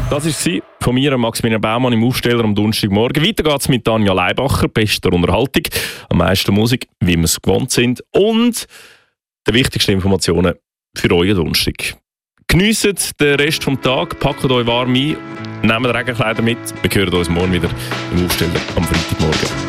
Das war sie von mir, Maximilian Baumann, im Aufsteller am Donnerstagmorgen. Weiter geht's mit Tanja Leibacher, bester Unterhaltung, am meisten Musik, wie wir es gewohnt sind, und die wichtigsten Informationen für euren Donnerstag. Geniessen den Rest des Tages, packt euch warm ein, nehmt Regenkleider mit. Wir hören uns morgen wieder im Aufsteller am Freitagmorgen.